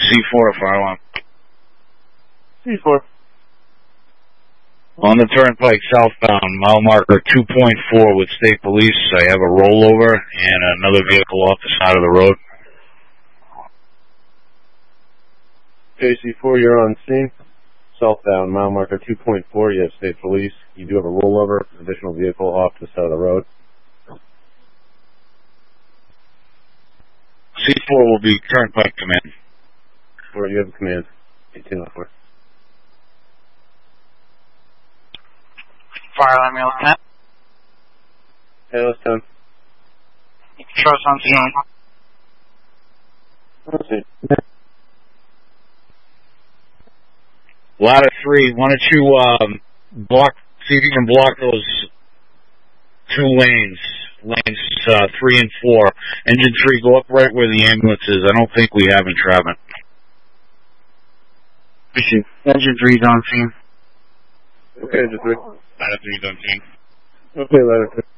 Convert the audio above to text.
C4 fire alarm. C4. On the turnpike southbound, mile marker 2.4 with state police. I have a rollover and another vehicle off the side of the road. JC4, you're on scene. Southbound, mile marker 2.4, you have state police. You do have a rollover, additional vehicle off the side of the road. C4 will be turnpike command. Or you have a command. 1804. Fire alarm, you're looking at? Analyst 10. Trust on scene. Let's see. Ladder 3, why don't you see if you can block those two lanes, lanes 3 and 4. Engine 3, go up right where the ambulance is. I don't think we have entrapment. Engine 3's on scene. Okay, Engine 3. Ladder 3's on scene. Okay, Ladder 3.